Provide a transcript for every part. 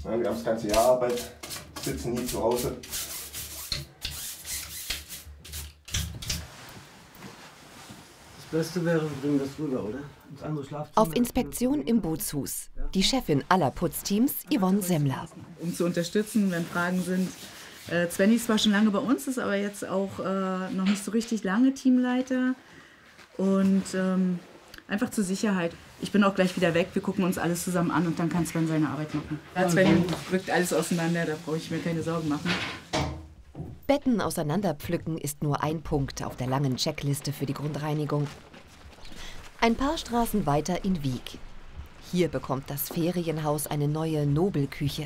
Ja, wir haben das ganze Jahr Arbeit, sitzen nie zu Hause. Das Beste wäre, wir bringen das rüber, oder? Ins andere Schlafzimmer. Auf Inspektion im Bootshus. Die Chefin aller Putzteams, Yvonne Semmler. Um zu unterstützen, wenn Fragen sind. Svenny ist zwar schon lange bei uns, ist aber jetzt auch noch nicht so richtig lange Teamleiter. Und einfach zur Sicherheit. Ich bin auch gleich wieder weg, wir gucken uns alles zusammen an und dann kann Sven seine Arbeit machen. Ja, Sven rückt alles auseinander, da brauche ich mir keine Sorgen machen. Betten auseinanderpflücken ist nur ein Punkt auf der langen Checkliste für die Grundreinigung. Ein paar Straßen weiter in Wiek. Hier bekommt das Ferienhaus eine neue Nobelküche.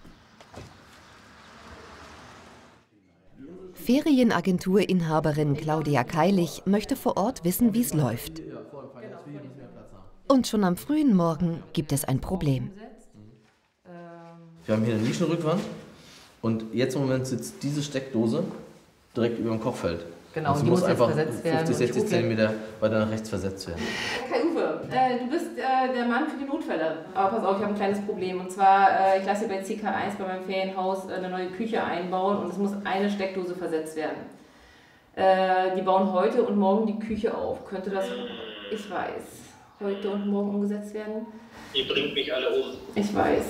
Ferienagenturinhaberin Claudia Keilich möchte vor Ort wissen, wie es läuft. Und schon am frühen Morgen gibt es ein Problem. Wir haben hier eine Nischenrückwand und jetzt im Moment sitzt diese Steckdose direkt über dem Kochfeld. Genau, und die muss einfach versetzt werden. 50, 60 Zentimeter weiter nach rechts versetzt werden. Kai Uwe, du bist der Mann für die Notfälle. Aber pass auf, ich habe ein kleines Problem. Und zwar, ich lasse hier bei CK1 bei meinem Ferienhaus eine neue Küche einbauen und es muss eine Steckdose versetzt werden. Die bauen heute und morgen die Küche auf. Könnte das, ich weiß, heute und morgen umgesetzt werden? Ihr bringt mich alle um. Ich weiß.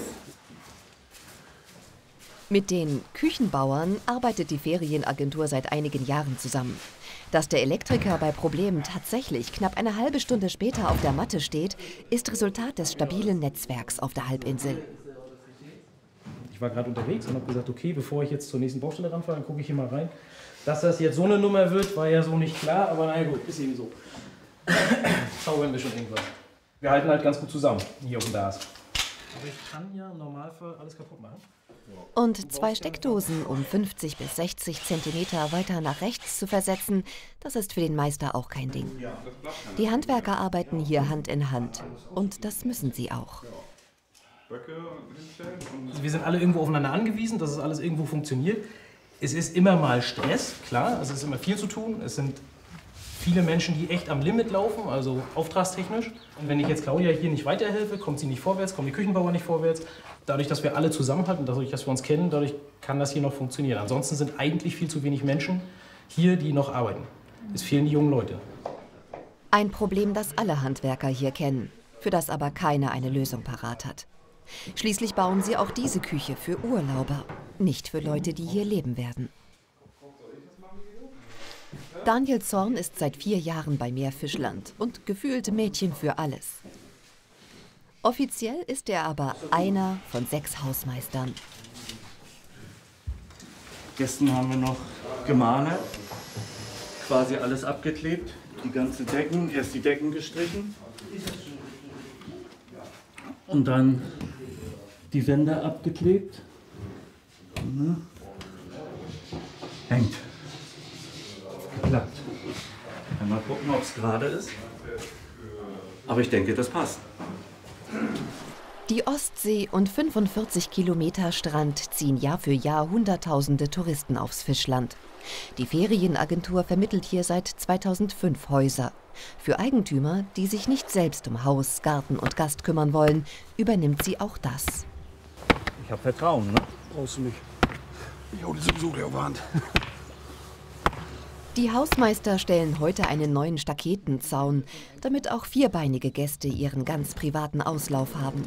Mit den Küchenbauern arbeitet die Ferienagentur seit einigen Jahren zusammen. Dass der Elektriker bei Problemen tatsächlich knapp eine halbe Stunde später auf der Matte steht, ist Resultat des stabilen Netzwerks auf der Halbinsel. Ich war gerade unterwegs und habe gesagt, okay, bevor ich jetzt zur nächsten Baustelle ranfahre, dann gucke ich hier mal rein. Dass das jetzt so eine Nummer wird, war ja so nicht klar, aber naja gut, ist eben so. Zaubern wir schon irgendwas. Wir halten halt ganz gut zusammen, hier auf dem DAS. Aber ich kann ja im Normalfall alles kaputt machen. Und 2 Steckdosen um 50 bis 60 Zentimeter weiter nach rechts zu versetzen, das ist für den Meister auch kein Ding. Die Handwerker arbeiten hier Hand in Hand. Und das müssen sie auch. Also wir sind alle irgendwo aufeinander angewiesen, dass es alles irgendwo funktioniert. Es ist immer mal Stress, klar, also es ist immer viel zu tun. Es sind viele Menschen, die echt am Limit laufen, also auftragstechnisch. Und wenn ich jetzt Claudia hier nicht weiterhelfe, kommt sie nicht vorwärts, kommen die Küchenbauer nicht vorwärts. Dadurch, dass wir alle zusammenhalten, dadurch, dass wir uns kennen, dadurch kann das hier noch funktionieren. Ansonsten sind eigentlich viel zu wenig Menschen hier, die noch arbeiten. Es fehlen die jungen Leute. Ein Problem, das alle Handwerker hier kennen, für das aber keiner eine Lösung parat hat. Schließlich bauen sie auch diese Küche für Urlauber, nicht für Leute, die hier leben werden. Daniel Zorn ist seit 4 Jahren bei Meerfischland und gefühlt Mädchen für alles. Offiziell ist er aber einer von 6 Hausmeistern. Gestern haben wir noch gemalert, quasi alles abgeklebt, die ganzen Decken, erst die Decken gestrichen und dann die Wände abgeklebt. Hängt. Geklappt. Mal gucken, ob es gerade ist. Aber ich denke, das passt. Die Ostsee und 45 Kilometer Strand ziehen Jahr für Jahr Hunderttausende Touristen aufs Fischland. Die Ferienagentur vermittelt hier seit 2005 Häuser. Für Eigentümer, die sich nicht selbst um Haus, Garten und Gast kümmern wollen, übernimmt sie auch das. Ich habe Vertrauen, ne? Brauchst du nicht. Ich hole sowieso der Wand. Die Hausmeister stellen heute einen neuen Staketenzaun, damit auch vierbeinige Gäste ihren ganz privaten Auslauf haben.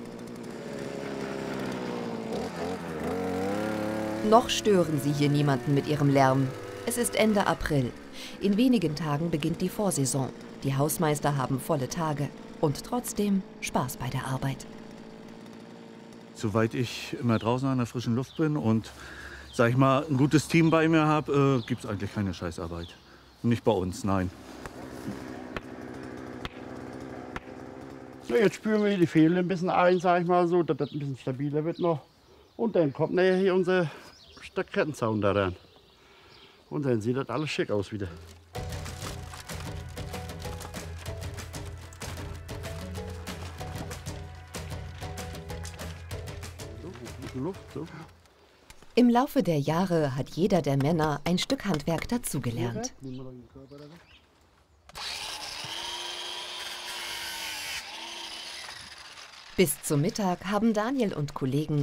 Noch stören sie hier niemanden mit ihrem Lärm. Es ist Ende April. In wenigen Tagen beginnt die Vorsaison. Die Hausmeister haben volle Tage und trotzdem Spaß bei der Arbeit. Soweit ich immer draußen an der frischen Luft bin und, sag ich mal, ein gutes Team bei mir habe, gibt es eigentlich keine Scheißarbeit. Nicht bei uns, nein. So, jetzt spüren wir die Fehler ein bisschen ein, sag ich mal so, dass das ein bisschen stabiler wird noch. Und dann kommt nachher hier unser Stakettenzaun da rein. Und dann sieht das alles schick aus wieder. Luft, so. Im Laufe der Jahre hat jeder der Männer ein Stück Handwerk dazugelernt. Bis zum Mittag haben Daniel und Kollegen